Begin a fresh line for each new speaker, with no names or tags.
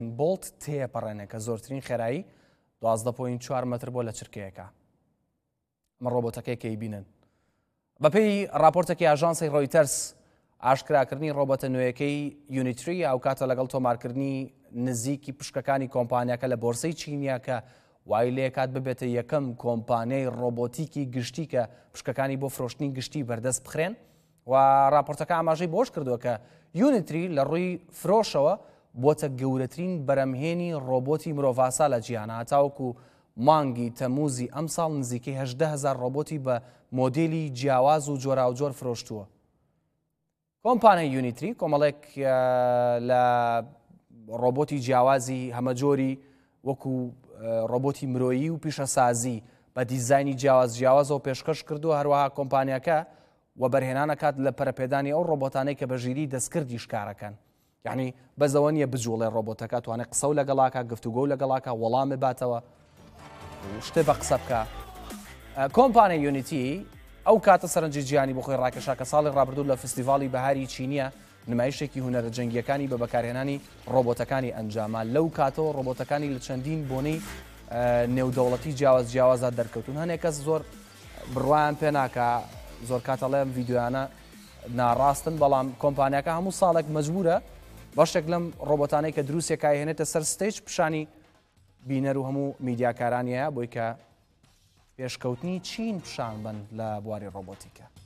بۆڵت تێپەڕێنێ کە زۆرترین خێرایی 12.4 متر بۆ لە چرکەیەکە. ئەمە ڕۆبۆتەکەی بینن. بەپێی راپۆرتێکی ئاژانسی ڕۆیتەرس ئاشکراکردنی ڕۆبۆتە نوێیەکەی یونیتری ئەو کاتە لەگەڵ تۆمارکردنی نزیکی پشکەکانی کۆمپانیاکە لە بۆرسەی چینیا کە وای لێ کات ببێتە یەکەم کۆمپانیای ڕۆبۆتیکی گشتی کە پشکەکانی بۆ فرۆشتنی گشتی بەردەست بخرێن و راپۆرتەکە ئاماژەی بۆش کردووە کە یونیتری لە ڕووی فرۆشەوە بۆتە گەورەترین بەرەمهێنی ڕۆبۆتی مرۆڤاسا لە جیهانە. هەتاوەکو مانگی تەموزی ئەم ساڵ نزیکەی 18,000 ڕۆبۆتی بە مۆدێلی جیاواز و جۆراوجۆر فرۆشتووە. کۆمپانیای یونیتری کۆمەڵێک لە ڕۆبۆتی جیاوازی هەمەجۆری وەکو ڕۆبۆتی مرۆیی و پیشەسازی بە دیزایانی جیاوازەوە پێشکەش کردووە. هەروەها کۆمپانیاکە و بەرهێنانەکات لە پەرەپێدانی ئەو ڕۆبۆتانەی کە بەژیری دەستکردی شکارەکەن. یعنی بەزەوە نیە بجوڵێ ڕۆبۆتەکە توانێت قسە و لەگەڵاکە گفتوگۆ و لەگەڵاکە وەڵامێ باتەوە شتێ بە قسە بکە. کۆمپانیای یونیتی ئەو کاتە سەرنجی گیانی بۆ خۆی ڕاکێشا کە ساڵی ڕابردوو لە فستیڤاڵی بەهاری چینیە نمایشێکی هونەرە جەنگیەکانی بە بەکارهێنانی ڕۆبۆتەکانی ئەنجاما. لەو کاتەوە ڕۆبۆتەکانی لە چەندین بۆنەی نێودەوڵەتی جیاوازدا دەرکەوتون. هەنێک کەس زۆر بڕوایان پێ ناکە، زۆر کاتەڵێم ڤیددیویانە ناڕاستن، بەڵام کۆمپانیاکە هەموو ساڵێک مەجبورە بەشێک لەم ڕۆبۆتانەی کە دروستێکای هێنێتە سەر ستەیج پیشانی بینەر و هەموو میدیاکارانیە بۆی کە پێشکەوتنی چین پیشان بن لە بواری ڕۆبۆتیکە.